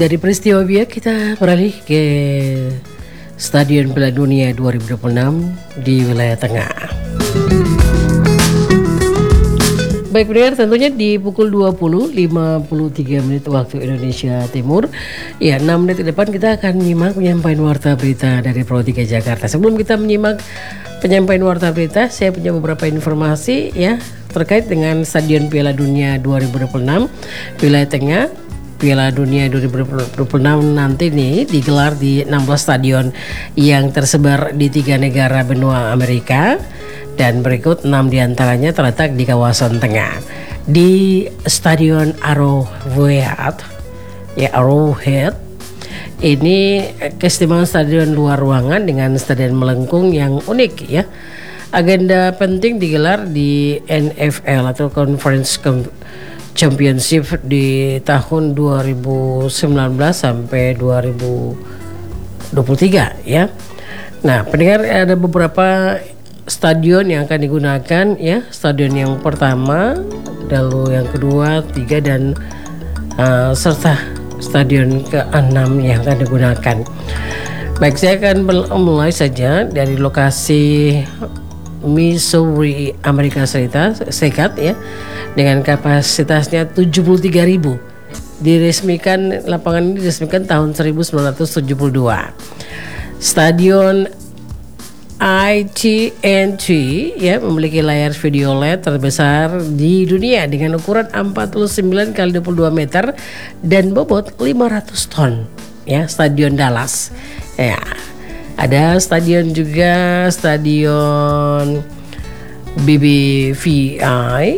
Dari peristiwa biak kita beralih ke Stadion Piala Dunia 2026 di wilayah tengah. Baik pendengar, tentunya di pukul 20.53 menit waktu Indonesia Timur. Ya, 6 menit ke depan kita akan menyimak penyampaian warta berita dari Pro 3 Jakarta. Sebelum kita menyimak penyampaian warta berita, saya punya beberapa informasi ya terkait dengan Stadion Piala Dunia 2026 wilayah tengah. Piala Dunia 2026 nanti nih digelar di 16 stadion yang tersebar di 3 negara benua Amerika, dan berikut 6 diantaranya terletak di kawasan tengah. Di Stadion Arrowhead, ini keistimewaan stadion luar ruangan dengan stadion melengkung yang unik ya. Agenda penting digelar di NFL atau Conference Championship di tahun 2019 sampai 2023 ya. Nah, pendengar, ada beberapa stadion yang akan digunakan ya. Stadion yang pertama, lalu yang kedua, 3 dan serta stadion ke-6 yang akan digunakan. Baik, saya akan mulai saja dari lokasi Missouri, Amerika Serikat ya, dengan kapasitasnya 73.000. Lapangan ini diresmikan tahun 1972. Stadion AT&T ya memiliki layar video LED terbesar di dunia dengan ukuran 49 x 22 meter dan bobot 500 ton ya. Stadion Dallas ya. Ada stadion juga, stadion BBVA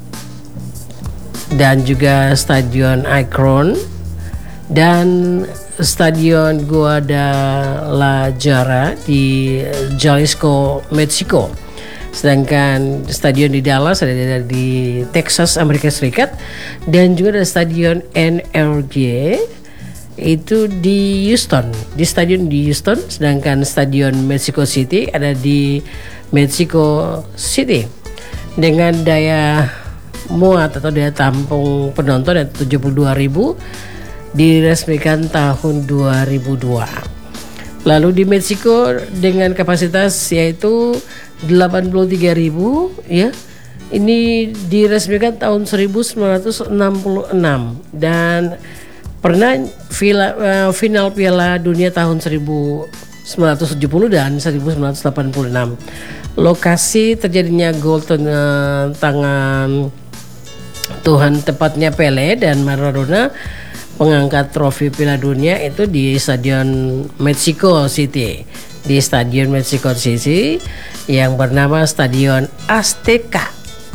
dan juga stadion Akron dan stadion Guadalajara di Jalisco, Meksiko. Sedangkan stadion di Dallas ada di Texas, Amerika Serikat, dan juga ada stadion NRG itu di Houston, di stadion di Houston. Sedangkan stadion Mexico City ada di Mexico City dengan daya muat atau daya tampung penonton yang 72.000, diresmikan tahun 2002. Lalu di Meksiko dengan kapasitas yaitu 83.000 ya. Ini diresmikan tahun 1966 dan pernah final Piala Dunia tahun 1970 dan 1986. Lokasi terjadinya gol tangan Tuhan tepatnya Pele dan Maradona mengangkat trofi Piala Dunia itu di Stadion Mexico City. Di Stadion Mexico City yang bernama Stadion Azteca.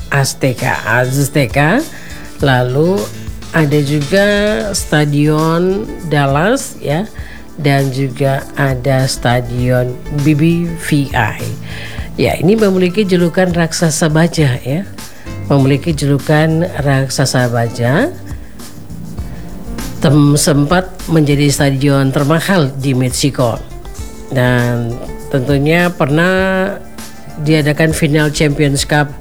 Lalu ada juga Stadion Dallas ya, dan juga ada Stadion BBVA. Ya, ini memiliki julukan raksasa baja ya. Memiliki julukan raksasa baja. Sempat menjadi stadion termahal di Meksiko. Dan tentunya pernah diadakan final Champions Cup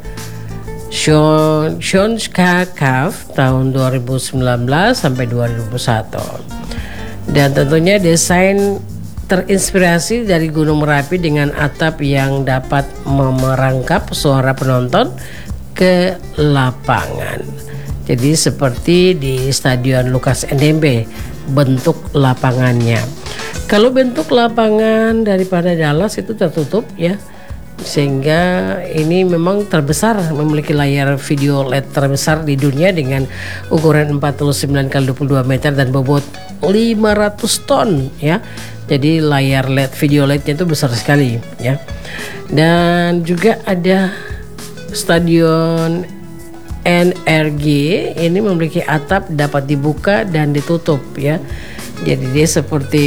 Cup tahun 2019 sampai 2021. Dan tentunya desain terinspirasi dari Gunung Merapi dengan atap yang dapat memerangkap suara penonton ke lapangan. Jadi seperti di Stadion Lukas NMB bentuk lapangannya. Kalau bentuk lapangan daripada Dallas itu tertutup ya, sehingga ini memang terbesar, memiliki layar video LED terbesar di dunia dengan ukuran 49 x 22 meter dan bobot 500 ton ya. Jadi layar LED, video LED-nya itu besar sekali ya. Dan juga ada Stadion NRG, ini memiliki atap dapat dibuka dan ditutup ya. Jadi dia seperti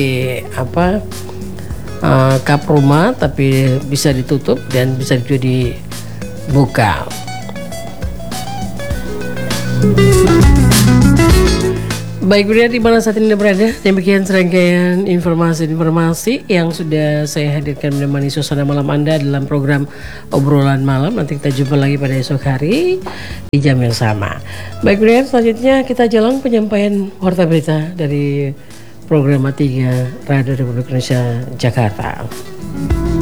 kap rumah tapi bisa ditutup dan bisa juga dibuka. Baik Bunda, di mana saat ini Anda berada, demikian serangkaian informasi-informasi yang sudah saya hadirkan menemani suasana malam Anda dalam program Obrolan Malam. Nanti kita jumpa lagi pada esok hari di jam yang sama. Baik Bunda, selanjutnya kita jalan penyampaian warta berita dari program 3 Radio Republik Indonesia Jakarta.